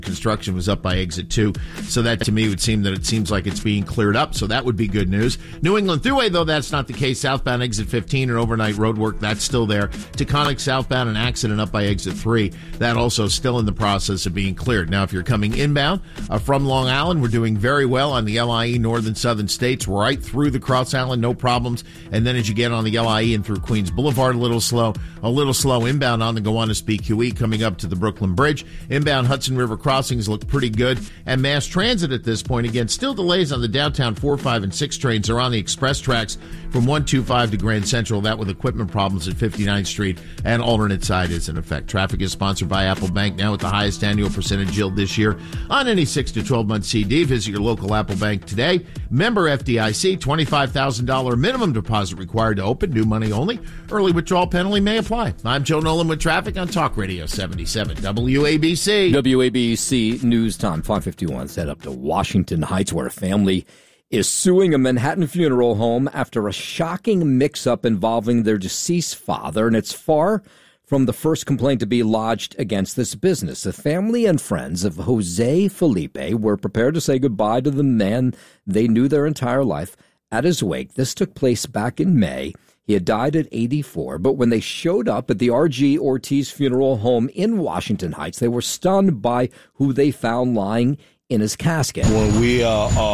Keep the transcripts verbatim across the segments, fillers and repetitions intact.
Construction was up by exit two. So that to me would seem that it seems like it's being cleared up. So that would be good news. New England Thruway, though, that's not the case. Southbound exit fifteen and overnight road work, that's still there. Taconic southbound, an accident up by exit three. That also still in the process of being cleared. Now, if you're coming inbound uh, from Long Island, we're doing very well on the L I E northern southern states, right through the Cross Island, no problems. And then as you get on the L I E and through Queens Boulevard, a little slow. A little slow inbound on the Gowanus B Q E coming up to the Brooklyn Bridge. Inbound Hudson River crossings look pretty good. And mass transit at this point, again, still delays on the downtown four, five, and six trains are on the express tracks from one two five to Grand Central. That with equipment problems at fifty-ninth Street and alternate side is in effect. Traffic is sponsored by Apple Bank, now with the highest annual percentage yield this year on any six to twelve month C D. Visit your local Apple Bank today. Member F D I C, twenty-five thousand dollars minimum deposit required to open. New money only. Early withdrawal penalty may apply. I'm Joe Nolan with traffic on Talk Radio seventy-seven W A B C. W A B C News Time five fifty-one. Set up to Washington Heights, where a family is suing a Manhattan funeral home after a shocking mix-up involving their deceased father, and it's far from the first complaint to be lodged against this business. The family and friends of Jose Felipe were prepared to say goodbye to the man they knew their entire life at his wake. This took place back in May. He had died at eighty-four, but when they showed up at the R G Ortiz Funeral Home in Washington Heights, they were stunned by who they found lying in his casket. When we uh,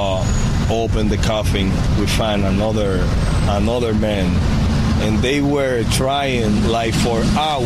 uh, opened the coffin, we found another another man, and they were trying, like for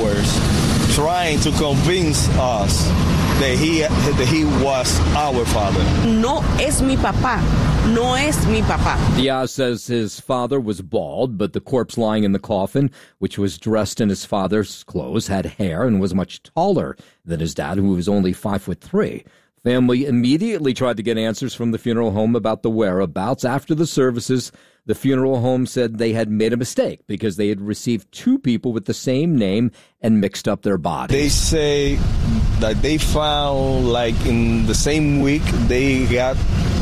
hours, trying to convince us that he that he was our father. No es mi papá. No es mi papá. Diaz says his father was bald, but the corpse lying in the coffin, which was dressed in his father's clothes, had hair and was much taller than his dad, who was only five foot three. Family immediately tried to get answers from the funeral home about the whereabouts. After the services, the funeral home said they had made a mistake because they had received two people with the same name and mixed up their bodies. They say that they found, like, in the same week, they got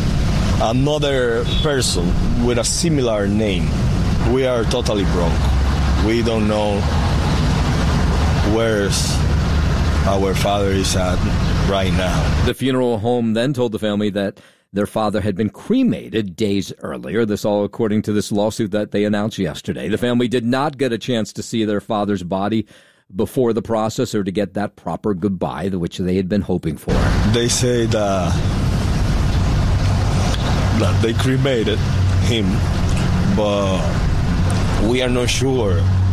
another person with a similar name. We are totally broke. We don't know where's our father is at right now. The funeral home then told the family that their father had been cremated days earlier. This all according to this lawsuit that they announced yesterday. The family did not get a chance to see their father's body before the process or to get that proper goodbye, which they had been hoping for. They say that, that they cremated him, but we are not sure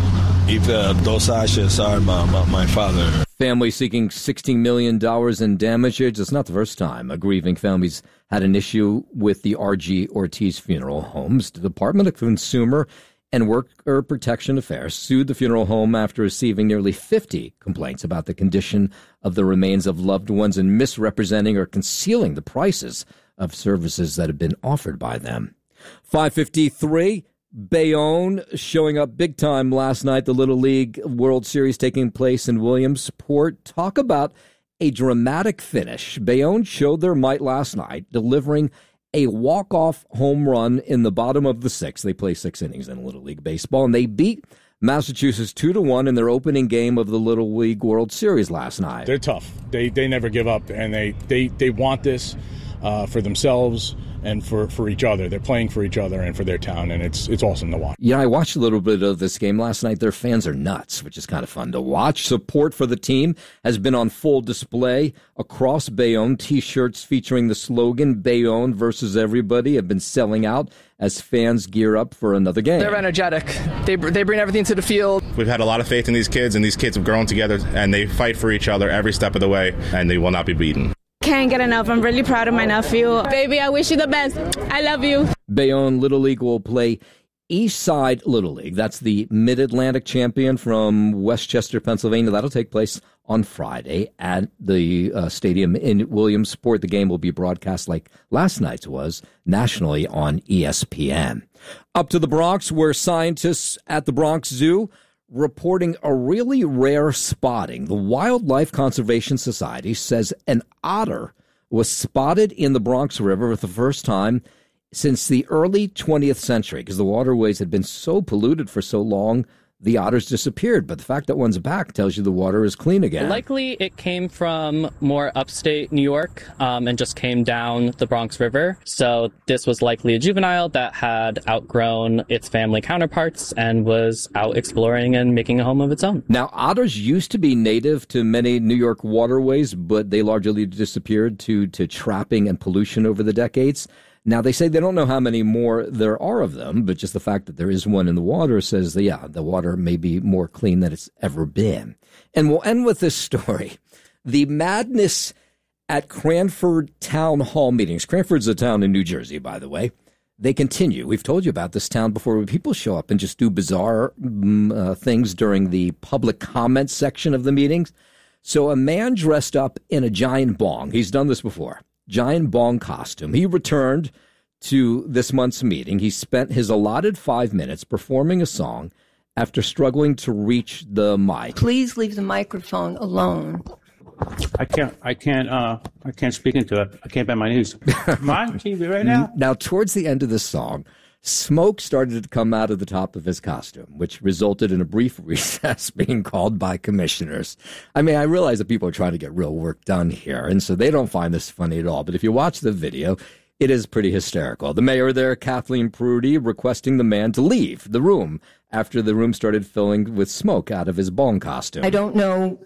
if uh, those ashes are my, my, my father. Family seeking sixteen million dollars in damages. It's not the first time a grieving family's had an issue with the R G Ortiz Funeral Homes. The Department of Consumer and Worker Protection Affairs sued the funeral home after receiving nearly fifty complaints about the condition of the remains of loved ones and misrepresenting or concealing the prices of services that have been offered by them. five fifty-three. Bayonne showing up big time last night. The Little League World Series taking place in Williamsport. Talk about a dramatic finish. Bayonne showed their might last night, delivering a walk-off home run in the bottom of the sixth. They play six innings in Little League baseball, and they beat Massachusetts two to one in their opening game of the Little League World Series last night. They're tough. They they never give up, and they they, they want this uh, for themselves and for, for each other. They're playing for each other and for their town, and it's it's awesome to watch. Yeah, I watched a little bit of this game last night. Their fans are nuts, which is kind of fun to watch. Support for the team has been on full display across Bayonne. T-shirts featuring the slogan, Bayonne versus everybody, have been selling out as fans gear up for another game. They're energetic. They they bring everything to the field. We've had a lot of faith in these kids, and these kids have grown together, and they fight for each other every step of the way, and they will not be beaten. Can't get enough. I'm really proud of my nephew. Baby, I wish you the best. I love you. Bayonne Little League will play East Side Little League. That's the Mid-Atlantic champion from Westchester, Pennsylvania. That'll take place on Friday at the uh, stadium in Williamsport. The game will be broadcast like last night's was nationally on E S P N. Up to the Bronx, where scientists at the Bronx Zoo reporting a really rare spotting. The Wildlife Conservation Society says an otter was spotted in the Bronx River for the first time since the early twentieth century because the waterways had been so polluted for so long the otters disappeared. But the fact that one's back tells you the water is clean again. Likely it came from more upstate New York um, and just came down the Bronx River. So this was likely a juvenile that had outgrown its family counterparts and was out exploring and making a home of its own. Now, otters used to be native to many New York waterways, but they largely disappeared to, to trapping and pollution over the decades. Now, they say they don't know how many more there are of them, but just the fact that there is one in the water says that, yeah, the water may be more clean than it's ever been. And we'll end with this story. The madness at Cranford Town Hall meetings. Cranford's a town in New Jersey, by the way. They continue. We've told you about this town before, where people show up and just do bizarre um, uh, things during the public comment section of the meetings. So a man dressed up in a giant bong. He's done this before. Giant bong costume. He returned to this month's meeting. He spent his allotted five minutes performing a song after struggling to reach the mic. Please leave the microphone alone. I can't, I can't, uh, I can't speak into it. I can't bend my knees. Am I on T V right now? Now, towards the end of the song, smoke started to come out of the top of his costume, which resulted in a brief recess being called by commissioners. I mean, I realize that people are trying to get real work done here, and so they don't find this funny at all. But if you watch the video, it is pretty hysterical. The mayor there, Kathleen Prudy, requesting the man to leave the room after the room started filling with smoke out of his bong costume. I don't know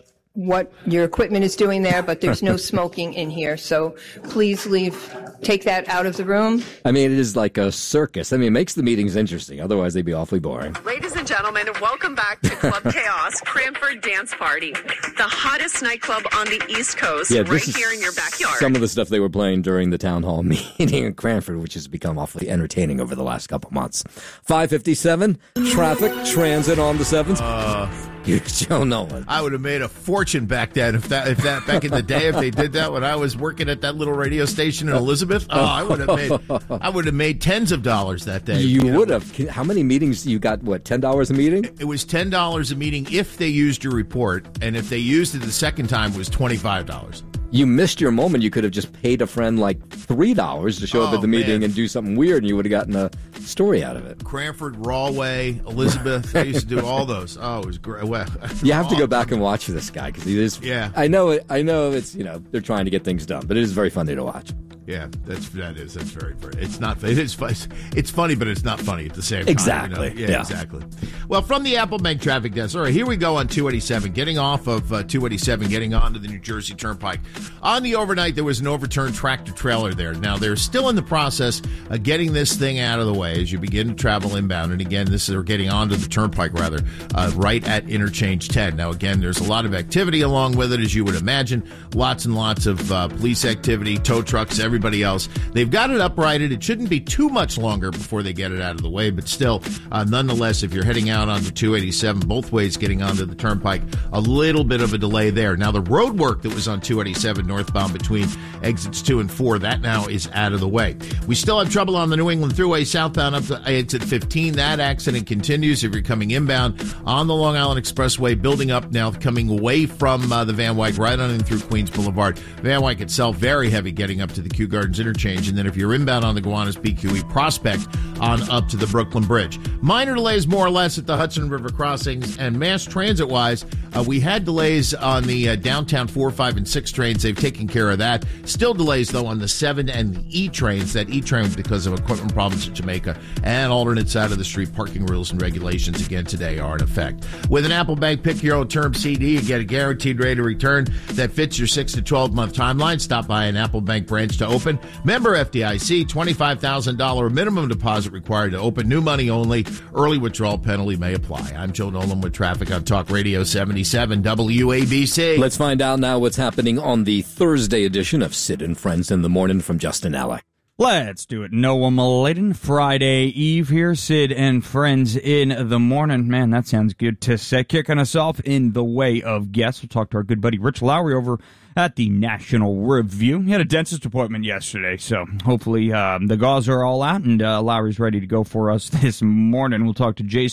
what your equipment is doing there, but there's no smoking in here. So please leave, take that out of the room. I mean, it is like a circus. I mean, it makes the meetings interesting. Otherwise, they'd be awfully boring. Ladies and gentlemen, welcome back to Club Chaos, Cranford Dance Party, the hottest nightclub on the East Coast, yeah, right here in your backyard. Some of the stuff they were playing during the town hall meeting in Cranford, which has become awfully entertaining over the last couple months. five fifty-seven, traffic, transit on the sevens. Uh, Here's Joe Nolan. I would have made a fortune back then if that if that back in the day if they did that when I was working at that little radio station in Elizabeth. Oh, I would have made I would have made tens of dollars that day. You, you would know? have. How many meetings you got? What, ten dollars a meeting? It was ten dollars a meeting if they used your report, and if they used it the second time, it was twenty five dollars. You missed your moment. You could have just paid a friend like three dollars to show oh, up at the meeting man. and do something weird, and you would have gotten a story out of it. Cranford, Rawway, Elizabeth. I used to do all those. Oh, it was great. Well, you have to go back and watch this guy because he is. Yeah, I know it. I know it's you know they're trying to get things done, but it is very funny to watch. Yeah, that's that is that's very very. It's not. It is. It's funny, but it's not funny at the same time. Exactly. You know? yeah, yeah, exactly. Well, from the Apple Bank traffic desk. All right, here we go on two eighty-seven. Getting off of uh, two eighty-seven, getting onto the New Jersey Turnpike. On the overnight, there was an overturned tractor trailer there. Now they're still in the process of getting this thing out of the way as you begin to travel inbound. And again, this is or getting onto the turnpike rather, uh, right at interchange ten. Now again, there's a lot of activity along with it, as you would imagine. Lots and lots of uh, police activity, tow trucks, everybody else. They've got it uprighted. It shouldn't be too much longer before they get it out of the way, but still, uh, nonetheless, if you're heading out onto two eighty-seven, both ways getting onto the turnpike, a little bit of a delay there. Now, the road work that was on two eighty-seven northbound between exits two and four, that now is out of the way. We still have trouble on the New England Thruway southbound up to exit fifteen. That accident continues if you're coming inbound on the Long Island Expressway, building up now, coming away from uh, the Van Wyck, right on in through Queens Boulevard. Van Wyck itself, very heavy getting up to the Kew Gardens interchange, and then if you're inbound on the Gowanus B Q E Prospect on up to the Brooklyn Bridge. Minor delays more or less at the Hudson River crossings, and mass transit wise, uh, we had delays on the uh, downtown four, five, and six trains. They've taken care of that. Still delays though on the seven and the E trains. That E train because of equipment problems at Jamaica, and alternate side of the street parking rules and regulations again today are in effect. With an Apple Bank Pick Your Own Term C D, you get a guaranteed rate of return that fits your six to twelve month timeline. Stop by an Apple Bank branch to open. Member F D I C, twenty-five thousand dollars minimum deposit required to open. New money only. Early withdrawal penalty may apply. I'm Joe Nolan with traffic on Talk Radio seventy-seven W A B C. Let's find out now what's happening on the Thursday edition of Sid and Friends in the Morning from Justin Alley. Let's do it. Noah Maladen, Friday Eve here. Sid and Friends in the Morning. Man, that sounds good to say. Kicking us off in the way of guests. We'll talk to our good buddy Rich Lowry over at the National Review. He had a dentist appointment yesterday, so hopefully um, the gauze are all out and uh, Lowry's ready to go for us this morning. We'll talk to Jason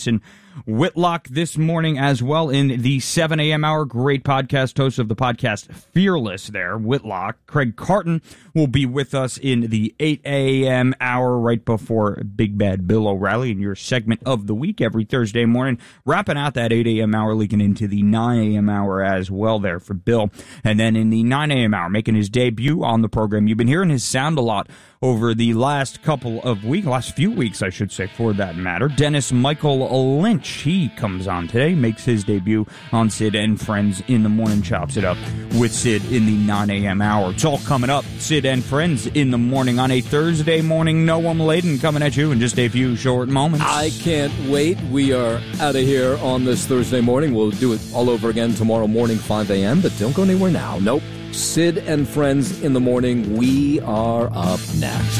Whitlock this morning as well in the seven a.m. hour. Great podcast host of the podcast Fearless there, Whitlock. Craig Carton will be with us in the eight a.m. hour right before Big Bad Bill O'Reilly in your segment of the week every Thursday morning. Wrapping out that eight a.m. hour, leaking into the nine a.m. hour as well there for Bill. And then in the nine a.m. hour, making his debut on the program. You've been hearing his sound a lot over the last couple of weeks, last few weeks, I should say, for that matter. Dennis Michael Lynch, he comes on today, makes his debut on Sid and Friends in the Morning, chops it up with Sid in the nine a.m. hour. It's all coming up, Sid and Friends in the Morning on a Thursday morning. Noam Laden coming at you in just a few short moments. I can't wait. We are out of here on this Thursday morning. We'll do it all over again tomorrow morning, five a.m., but don't go anywhere now. Nope. Sid and Friends in the Morning. We are up next.